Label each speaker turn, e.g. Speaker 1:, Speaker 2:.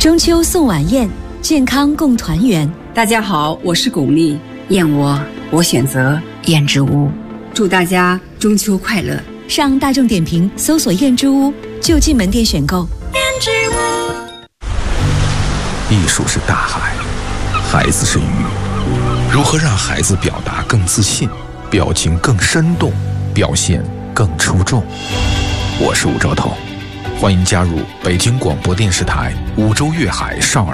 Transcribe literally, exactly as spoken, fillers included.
Speaker 1: 中秋送晚宴，健康共团圆。
Speaker 2: 大家好，我是巩俐，燕窝我选择燕之屋，祝大家中秋快乐。
Speaker 1: 上大众点评搜索燕之屋，就近门店选购。燕之
Speaker 3: 屋。艺术是大海，孩子是鱼，如何让孩子表达更自信，表情更生动，表现更出众？我是吴兆头，欢迎加入北京广播电视台五洲粤海少儿